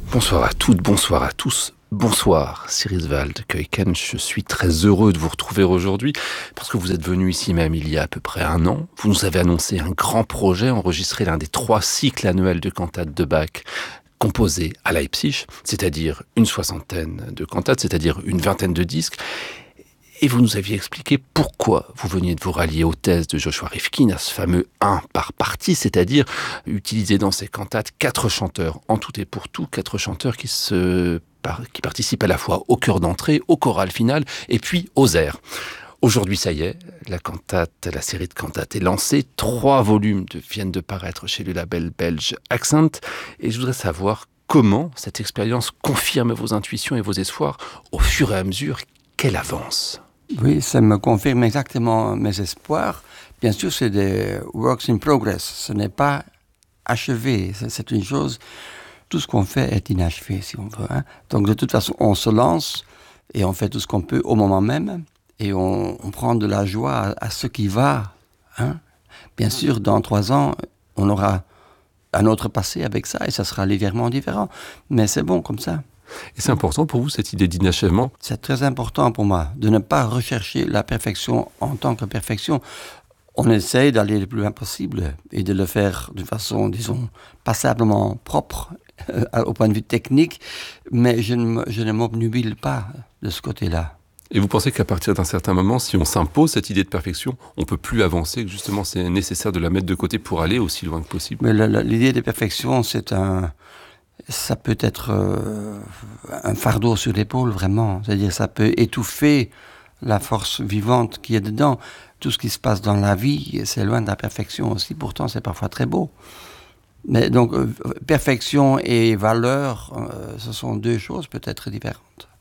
Bonsoir à toutes, bonsoir à tous. Bonsoir Cyril Waldkeuken, je suis très heureux de vous retrouver aujourd'hui parce que vous êtes venu ici même il y a à peu près un an. Vous nous avez annoncé un grand projet, enregistrer l'un des 3 cycles annuels de cantates de Bach composés à Leipzig, c'est-à-dire une 60aine de cantates, c'est-à-dire une 20aine de disques. Et vous nous aviez expliqué pourquoi vous veniez de vous rallier aux thèses de Joshua Rifkin, à ce fameux 1 par partie, c'est-à-dire utiliser dans ces cantates 4 chanteurs, en tout et pour tout, 4 chanteurs qui participent à la fois au chœur d'entrée, au choral final et puis aux airs. Aujourd'hui, ça y est, la série de cantates est lancée. 3 volumes viennent de paraître chez le label belge Accent. Et je voudrais savoir comment cette expérience confirme vos intuitions et vos espoirs au fur et à mesure qu'elle avance. Oui, ça me confirme exactement mes espoirs. Bien sûr, c'est des works in progress. Ce n'est pas achevé. C'est une chose... Tout ce qu'on fait est inachevé, si on veut. Donc, de toute façon, on se lance et on fait tout ce qu'on peut au moment même. Et on prend de la joie à ce qui va. Bien sûr, dans 3 ans, on aura un autre passé avec ça et ça sera légèrement différent. Mais c'est bon comme ça. Et c'est important pour vous, cette idée d'inachèvement ? C'est très important pour moi, de ne pas rechercher la perfection en tant que perfection. On essaye d'aller le plus loin possible et de le faire de façon, disons, passablement propre au point de vue technique, mais je ne m'obnubile pas de ce côté-là. Et vous pensez qu'à partir d'un certain moment, si on s'impose cette idée de perfection, on ne peut plus avancer, que justement c'est nécessaire de la mettre de côté pour aller aussi loin que possible ? Mais l'idée de perfection, ça peut être un fardeau sur l'épaule, vraiment. C'est-à-dire, ça peut étouffer la force vivante qui est dedans. Tout ce qui se passe dans la vie, c'est loin de la perfection aussi. Pourtant, c'est parfois très beau. Mais donc, perfection et valeur, ce sont 2 choses peut-être différentes.